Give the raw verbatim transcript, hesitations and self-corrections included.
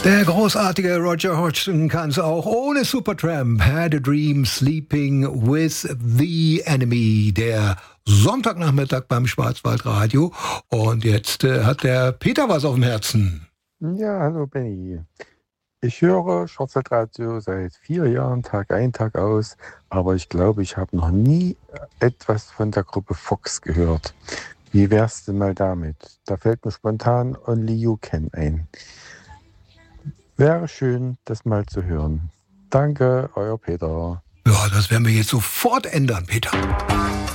Der großartige Roger Hodgson kann es auch ohne Supertramp. Had a Dream Sleeping with the Enemy. Der Sonntagnachmittag beim Schwarzwaldradio. Und jetzt äh, hat der Peter was auf dem Herzen. Ja, hallo Benny. Ich höre Schwarzwaldradio seit vier Jahren, Tag ein, Tag aus. Aber ich glaube, ich habe noch nie etwas von der Gruppe Fox gehört. Wie wär's denn mal damit? Da fällt mir spontan Only You Can ein. Wäre schön, das mal zu hören. Danke, euer Peter. Ja, das werden wir jetzt sofort ändern, Peter.